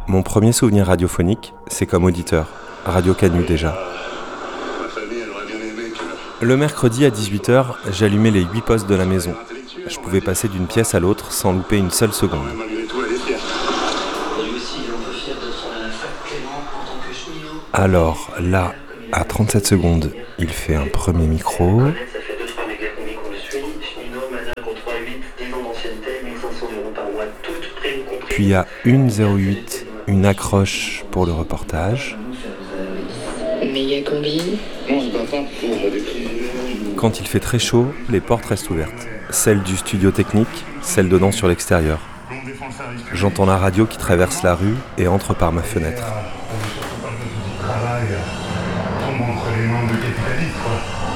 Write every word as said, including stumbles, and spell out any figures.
Mon premier souvenir radiophonique, c'est comme auditeur. Radio Canu déjà. Le mercredi à dix-huit heures, j'allumais les huit postes de la maison. Je pouvais passer d'une pièce à l'autre sans louper une seule seconde. Alors là, à trente-sept secondes, il fait un premier micro. Puis à une zéro huit, une accroche pour le reportage. Quand il fait très chaud, les portes restent ouvertes. Celle du studio technique, celle donnant sur l'extérieur. J'entends la radio qui traverse la rue et entre par ma fenêtre.